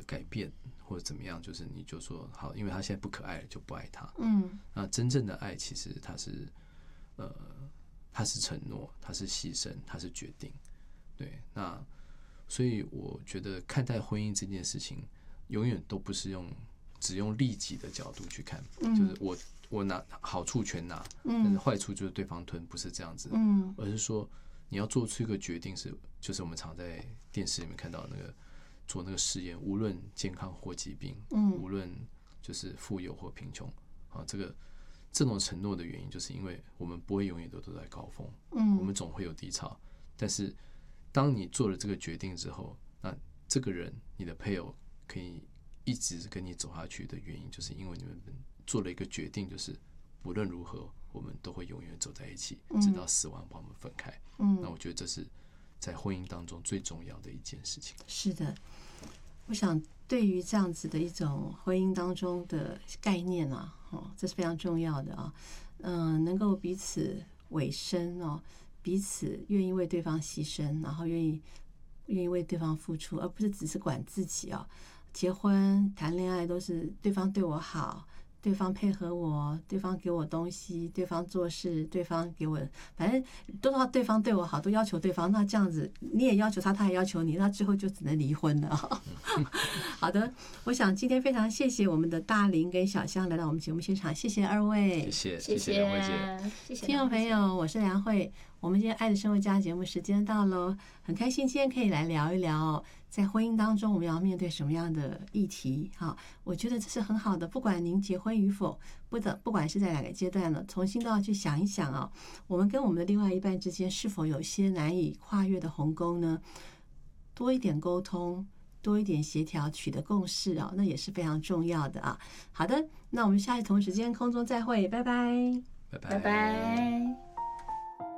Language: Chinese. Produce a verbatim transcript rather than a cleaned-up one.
改变或者怎么样，就是你就说好，因为他现在不可爱了，就不爱他。 嗯， 那真正的爱其实它是呃，它是承诺，它是牺牲，它是决定。对，那所以我觉得看待婚姻这件事情，永远都不是用只用利己的角度去看， 嗯、 就是我我拿好处全拿， 嗯、 但是坏处就是对方吞，不是这样子。 嗯， 而是说你要做出一个决定是，就是我们常在电视里面看到那个做那个试验，无论健康或疾病， 嗯， 无论就是富有或贫穷，啊，这个这种承诺的原因，就是因为我们不会永远都都在高峰， 嗯， 我们总会有低潮。但是当你做了这个决定之后，那这个人，你的配偶可以一直跟你走下去的原因，就是因为你们做了一个决定，就是无论如何，我们都会永远走在一起，直到死亡把我们分开。 嗯， 那我觉得这是在婚姻当中最重要的一件事情。 是的，我想对于这样子的一种婚姻当中的概念啊，哦，这是非常重要的啊。嗯、呃，能够彼此委身哦，彼此愿意为对方牺牲，然后愿意愿意为对方付出，而不是只是管自己哦。结婚谈恋爱都是对方对我好，对方配合我，对方给我东西，对方做事，对方给我，反正都说对方对我好，都要求对方。那这样子你也要求他，他也要求你，那最后就只能离婚了。好的，我想今天非常谢谢我们的大林跟小香来到我们节目现场，谢谢二位， 谢谢谢谢梁慧姐， 谢谢听众朋友，我是梁慧。我们今天爱的生活家节目时间到了，很开心今天可以来聊一聊，在婚姻当中我们要面对什么样的议题。哈，我觉得这是很好的，不管您结婚与否，不的不管是在哪个阶段呢，重新都要去想一想啊，我们跟我们的另外一半之间是否有些难以跨越的鸿沟呢？多一点沟通，多一点协调，取得共识啊，那也是非常重要的啊。好的，那我们下一同时间空中再会，拜拜， 拜拜拜拜。